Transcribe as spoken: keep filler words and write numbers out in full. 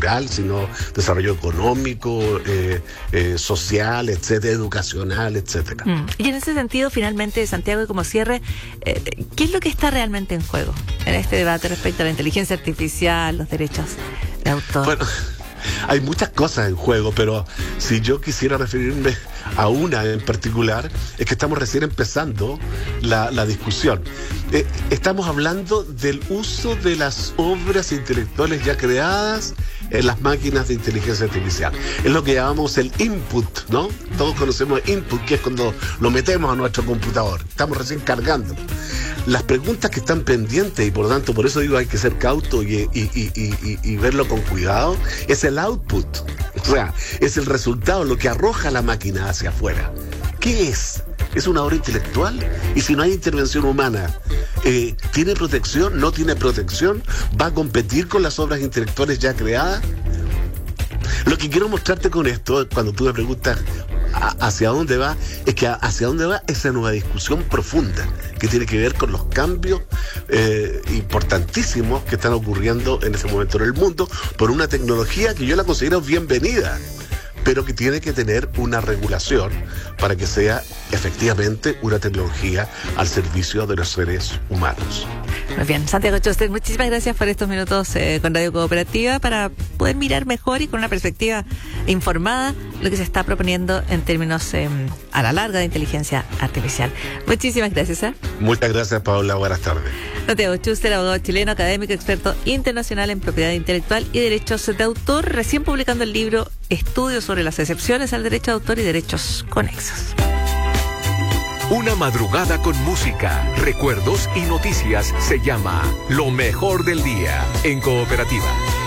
local, sino desarrollo económico, eh, eh, social, etcétera, educacional, etcétera. Mm. Y en ese sentido, finalmente, Santiago, y como cierre, eh, ¿qué es lo que está realmente en juego en este debate respecto a la inteligencia artificial, los derechos de autor? Bueno, hay muchas cosas en juego, pero si yo quisiera referirme a una en particular, es que estamos recién empezando la, la discusión. Eh, estamos hablando del uso de las obras intelectuales ya creadas en las máquinas de inteligencia artificial. Es lo que llamamos el input, ¿no? Todos conocemos el input, que es cuando lo metemos a nuestro computador. Estamos recién cargando. Las preguntas que están pendientes, y por lo tanto, por eso digo hay que ser cauto y, y, y, y, y verlo con cuidado, es el output. O sea, es el resultado, lo que arroja la máquina hacia afuera. ¿Qué es? ¿Es una obra intelectual? Y si no hay intervención humana, eh, ¿tiene protección? ¿No tiene protección? ¿Va a competir con las obras intelectuales ya creadas? Lo que quiero mostrarte con esto, cuando tú me preguntas hacia dónde va, es que hacia dónde va esa nueva discusión profunda que tiene que ver con los cambios eh, importantísimos que están ocurriendo en ese momento en el mundo por una tecnología que yo la considero bienvenida, pero que tiene que tener una regulación para que sea efectivamente una tecnología al servicio de los seres humanos. Muy bien, Santiago Schuster, muchísimas gracias por estos minutos eh, con Radio Cooperativa para poder mirar mejor y con una perspectiva informada lo que se está proponiendo en términos eh, a la larga de inteligencia artificial. Muchísimas gracias. ¿eh? Muchas gracias, Paola. Buenas tardes. Santiago Schuster, abogado chileno, académico, experto internacional en propiedad intelectual y derechos de autor, recién publicando el libro Estudios sobre las excepciones al derecho de autor y derechos conexos. Una madrugada con música, recuerdos y noticias se llama Lo Mejor del Día en Cooperativa.